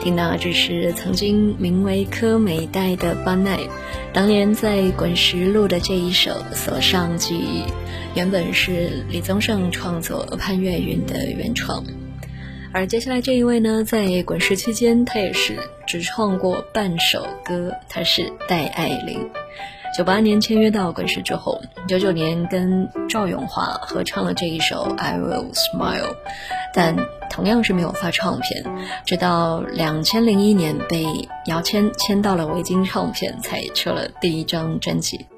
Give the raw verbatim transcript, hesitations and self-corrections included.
听到这是曾经名为柯美代的班奈，当年在滚石录的这一首《所上记忆》，原本是李宗盛创作，潘越云的原创。而接下来这一位呢，在滚石期间他也是只创过半首歌，他是戴爱玲。九八年签约到滚石之后，九九年跟赵咏华合唱了这一首 I Will Smile， 但同样是没有发唱片，直到两千零一年被姚谦签到了维京唱片，才出了第一张专辑。